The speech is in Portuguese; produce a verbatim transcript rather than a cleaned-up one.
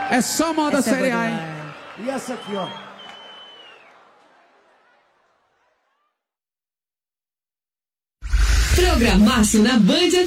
É só moda Essa é Série A, boa hein? demais. E essa aqui, ó. Programaço na Band F